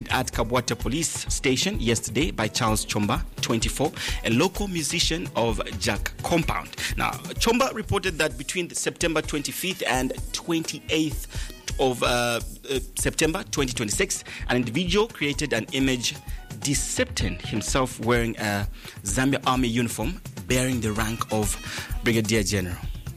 at Kabwata Police Station yesterday by Charles Chomba, 24, a local musician of Jack Compound. Now, Chomba reported that between September 25th and 28th of September 2026, an individual created an image depicting himself wearing a Zambia Army uniform bearing the rank of Brigadier General.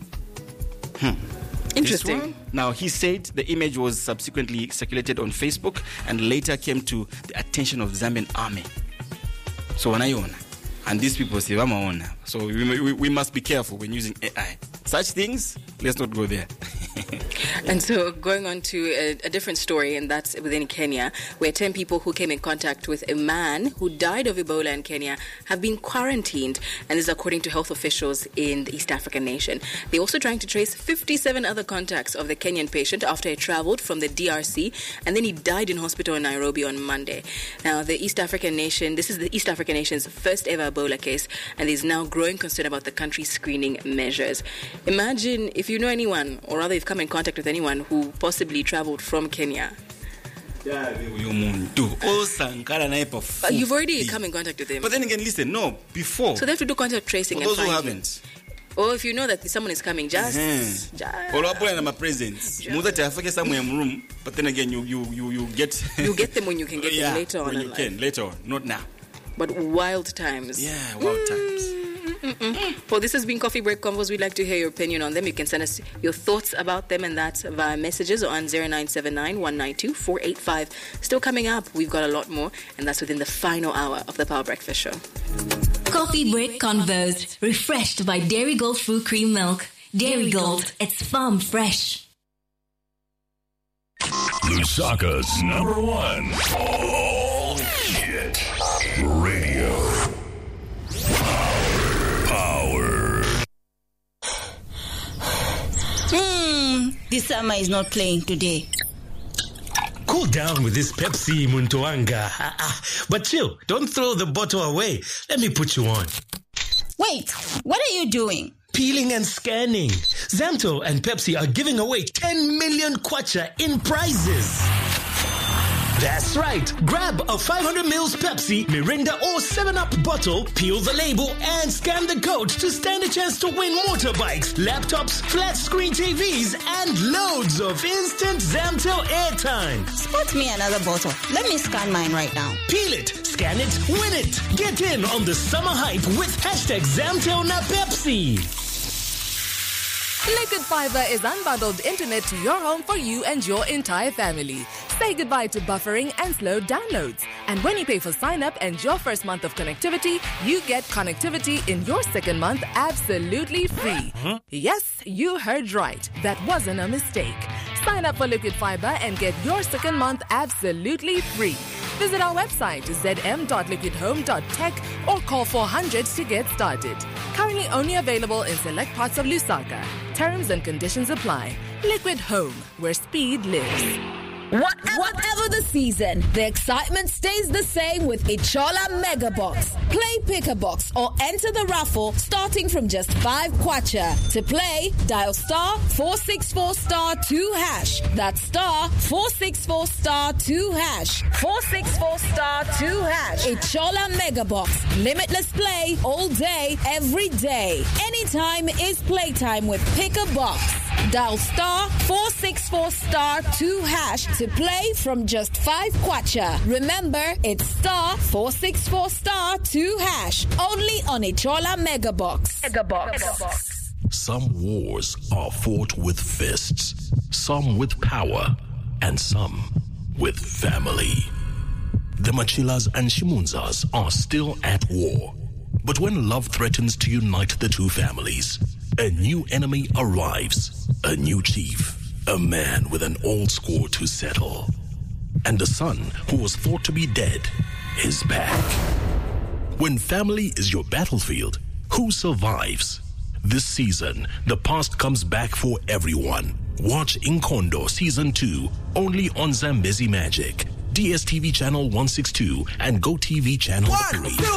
Interesting. Now, he said the image was subsequently circulated on Facebook and later came to the attention of the Zambian Army. So, wanaiona. And these people say, Vamaona. So, we must be careful when using AI. Such things, let's not go there. And so going on to a different story, and that's within Kenya, where 10 people who came in contact with a man who died of Ebola in Kenya have been quarantined, and this is according to health officials in the East African nation. They're also trying to trace 57 other contacts of the Kenyan patient after he traveled from the DRC, and then he died in hospital in Nairobi on Monday. Now, this is the East African nation's first ever Ebola case, and there's now growing concern about the country's screening measures. Imagine if you know anyone, or rather you've come in contact with anyone who possibly traveled from Kenya. You've already come in contact with them. But then again, listen, no, before. So they have to do contact tracing. For those who haven't. Or if you know that someone is coming, just my presence. Somewhere in room, but then again, you get you get them when you can get them later on. When you can, later on, not now. But wild times. Yeah, wild times. Well, this has been Coffee Break Convos. We'd like to hear your opinion on them. You can send us your thoughts about them, and that's via messages on 0979-192-485. Still coming up, we've got a lot more, and that's within the final hour of the Power Breakfast Show. Coffee Break Convos, refreshed by Dairy Gold Fruit Cream Milk. Dairy Gold, it's farm fresh. Lusaka's #1 all hit radio. This summer is not playing today. Cool down with this Pepsi, Muntoanga. But chill, don't throw the bottle away. Let me put you on. Wait, what are you doing? Peeling and scanning. Zamto and Pepsi are giving away 10 million kwacha in prizes. That's right. Grab a 500 ml Pepsi, Mirinda or 7-Up bottle, peel the label and scan the code to stand a chance to win motorbikes, laptops, flat screen TVs and loads of instant Zamtel airtime. Spot me another bottle. Let me scan mine right now. Peel it, scan it, win it. Get in on the summer hype with #Zamtel na Pepsi. Liquid Fiber is unbundled internet to your home for you and your entire family. Say goodbye to buffering and slow downloads. And when you pay for sign-up and your first month of connectivity, you get connectivity in your second month absolutely free. Yes, you heard right. That wasn't a mistake. Sign up for Liquid Fiber and get your second month absolutely free. Visit our website, zm.liquidhome.tech, or call 400 to get started. Currently only available in select parts of Lusaka. Terms and conditions apply. Liquid Home, where speed lives. Whatever the season, the excitement stays the same with Ichola Mega Box. Play Pick a Box or enter the raffle starting from just 5 kwacha. To play, dial *464*2#. That's *464*2#. 464*2#. Ichola Mega Box. Limitless play all day, every day. Anytime is playtime with Pick a Box. Dial *464*2# to play from just 5 kwacha. Remember, it's *464*2#. Only on Ichola Mega Box. Some wars are fought with fists, some with power, and some with family. The Machilas and Shimunzas are still at war. But when love threatens to unite the two families, a new enemy arrives, a new chief, a man with an old score to settle. And the son who was thought to be dead is back. When family is your battlefield, who survives? This season, the past comes back for everyone. Watch Inkondo Season 2 only on Zambezi Magic, DSTV Channel 162 and GoTV Channel 3.